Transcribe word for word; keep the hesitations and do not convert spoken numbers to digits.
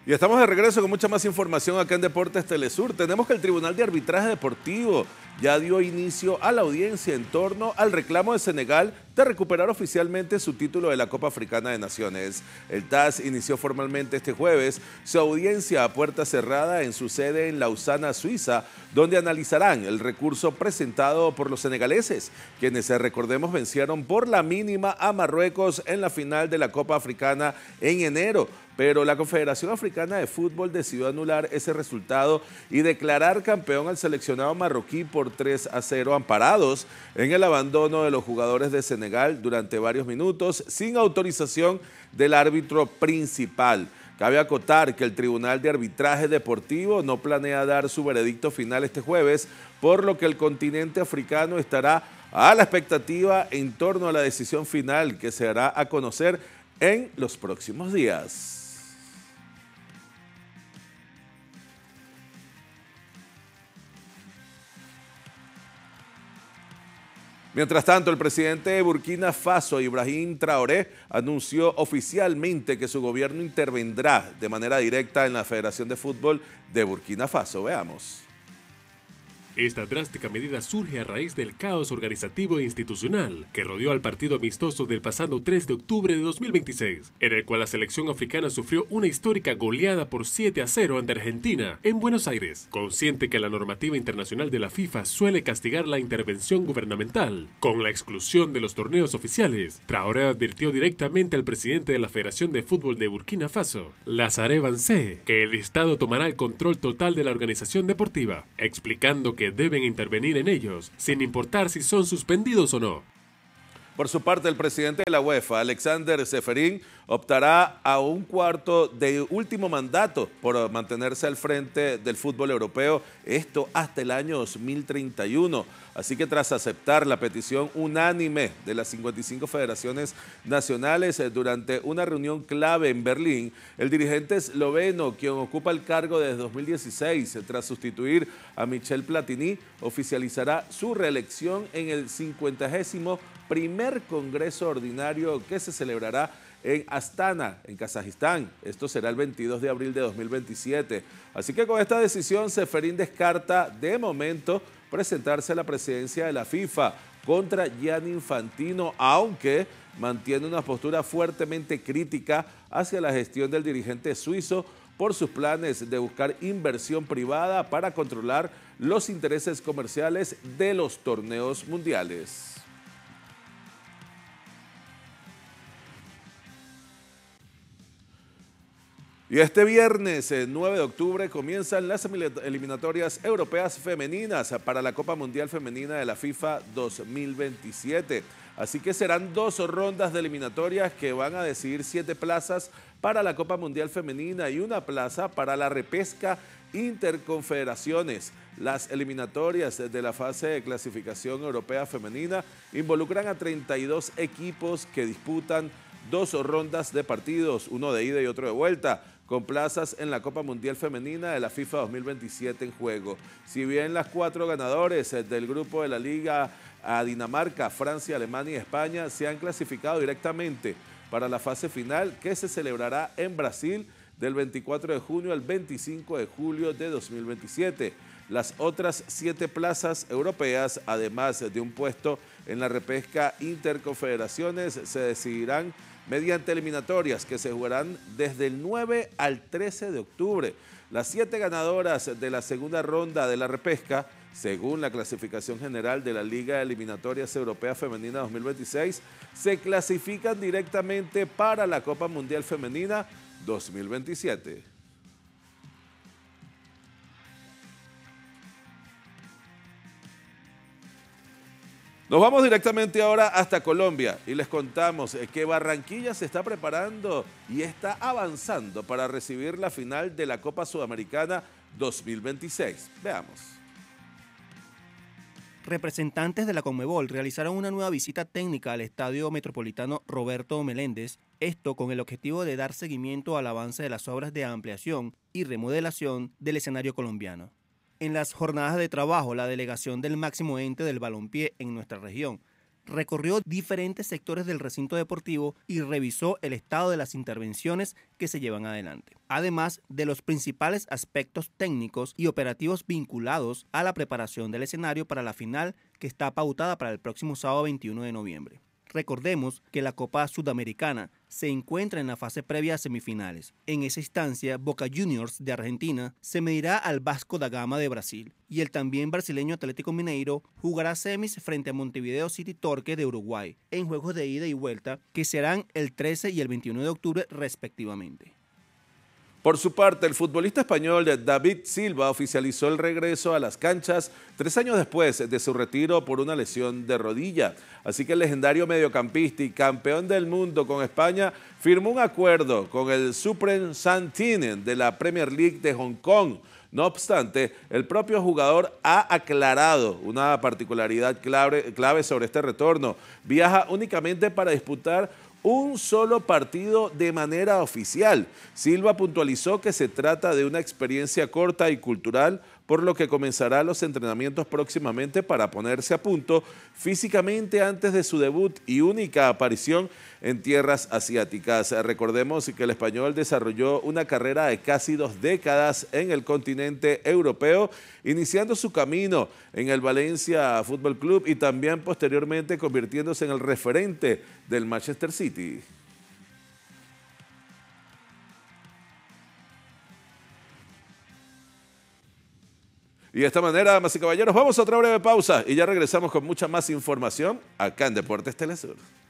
Y estamos de regreso con mucha más información acá en Deportes Telesur. Tenemos que el Tribunal de Arbitraje Deportivo ya dio inicio a la audiencia en torno al reclamo de Senegal de recuperar oficialmente su título de la Copa Africana de Naciones. El T A S inició formalmente este jueves su audiencia a puerta cerrada en su sede en Lausana, Suiza, donde analizarán el recurso presentado por los senegaleses, quienes, recordemos, vencieron por la mínima a Marruecos en la final de la Copa Africana en enero. Pero la Confederación Africana de Fútbol decidió anular ese resultado y declarar campeón al seleccionado marroquí por tres a cero, amparados en el abandono de los jugadores de Senegal durante varios minutos sin autorización del árbitro principal. Cabe acotar que el Tribunal de Arbitraje Deportivo no planea dar su veredicto final este jueves, por lo que el continente africano estará a la expectativa en torno a la decisión final que se hará a conocer en los próximos días. Mientras tanto, el presidente de Burkina Faso, Ibrahim Traoré, anunció oficialmente que su gobierno intervendrá de manera directa en la Federación de Fútbol de Burkina Faso. Veamos. Esta drástica medida surge a raíz del caos organizativo e institucional que rodeó al partido amistoso del pasado tres de octubre de dos mil veintiséis, en el cual la selección africana sufrió una histórica goleada por siete a cero ante Argentina en Buenos Aires. Consciente que la normativa internacional de la FIFA suele castigar la intervención gubernamental con la exclusión de los torneos oficiales, Traoré advirtió directamente al presidente de la Federación de Fútbol de Burkina Faso, Lazare Bancé, que el Estado tomará el control total de la organización deportiva, explicando que deben intervenir en ellos, sin importar si son suspendidos o no. Por su parte, el presidente de la UEFA, Alexander Ceferin, optará a un cuarto de último mandato por mantenerse al frente del fútbol europeo, esto hasta el año dos mil treinta y uno. Así que tras aceptar la petición unánime de las cincuenta y cinco federaciones nacionales durante una reunión clave en Berlín, el dirigente esloveno, quien ocupa el cargo desde dos mil dieciséis tras sustituir a Michel Platini, oficializará su reelección en el cincuentagésimo primer Congreso Ordinario que se celebrará en Astana, en Kazajistán. Esto será el veintidós de abril de dos mil veintisiete. Así que con esta decisión, Ceferin descarta de momento presentarse a la presidencia de la FIFA contra Gianni Infantino, aunque mantiene una postura fuertemente crítica hacia la gestión del dirigente suizo por sus planes de buscar inversión privada para controlar los intereses comerciales de los torneos mundiales. Y este viernes, nueve de octubre, comienzan las eliminatorias europeas femeninas para la Copa Mundial Femenina de la FIFA dos mil veintisiete. Así que serán dos rondas de eliminatorias que van a decidir siete plazas para la Copa Mundial Femenina y una plaza para la repesca interconfederaciones. Las eliminatorias de la fase de clasificación europea femenina involucran a treinta y dos equipos que disputan dos rondas de partidos, uno de ida y otro de vuelta, con plazas en la Copa Mundial Femenina de la FIFA dos mil veintisiete en juego. Si bien las cuatro ganadores del grupo de la Liga a Dinamarca, Francia, Alemania y España se han clasificado directamente para la fase final que se celebrará en Brasil del veinticuatro de junio al veinticinco de julio de dos mil veintisiete. Las otras siete plazas europeas, además de un puesto en la repesca interconfederaciones, se decidirán mediante eliminatorias que se jugarán desde el nueve al trece de octubre. Las siete ganadoras de la segunda ronda de la repesca, según la clasificación general de la Liga de Eliminatorias Europea Femenina dos mil veintiséis, se clasifican directamente para la Copa Mundial Femenina dos mil veintisiete. Nos vamos directamente ahora hasta Colombia y les contamos que Barranquilla se está preparando y está avanzando para recibir la final de la Copa Sudamericana dos mil veintiséis. Veamos. Representantes de la Conmebol realizaron una nueva visita técnica al Estadio Metropolitano Roberto Meléndez, esto con el objetivo de dar seguimiento al avance de las obras de ampliación y remodelación del escenario colombiano. En las jornadas de trabajo, la delegación del máximo ente del balompié en nuestra región recorrió diferentes sectores del recinto deportivo y revisó el estado de las intervenciones que se llevan adelante, además de los principales aspectos técnicos y operativos vinculados a la preparación del escenario para la final que está pautada para el próximo sábado veintiuno de noviembre. Recordemos que la Copa Sudamericana se encuentra en la fase previa a semifinales. En esa instancia, Boca Juniors de Argentina se medirá al Vasco da Gama de Brasil y el también brasileño Atlético Mineiro jugará semis frente a Montevideo City Torque de Uruguay en juegos de ida y vuelta que serán el trece y el veintiuno de octubre respectivamente. Por su parte, el futbolista español David Silva oficializó el regreso a las canchas tres años después de su retiro por una lesión de rodilla. Así que el legendario mediocampista y campeón del mundo con España firmó un acuerdo con el Supreme Saint-Etienne de la Premier League de Hong Kong. No obstante, el propio jugador ha aclarado una particularidad clave, clave sobre este retorno. Viaja únicamente para disputar un solo partido de manera oficial. Silva puntualizó que se trata de una experiencia corta y cultural, por lo que comenzará los entrenamientos próximamente para ponerse a punto físicamente antes de su debut y única aparición en tierras asiáticas. Recordemos que el español desarrolló una carrera de casi dos décadas en el continente europeo, iniciando su camino en el Valencia Fútbol Club y también posteriormente convirtiéndose en el referente del Manchester City. Y de esta manera, damas y caballeros, vamos a otra breve pausa y ya regresamos con mucha más información acá en Deportes Telesur.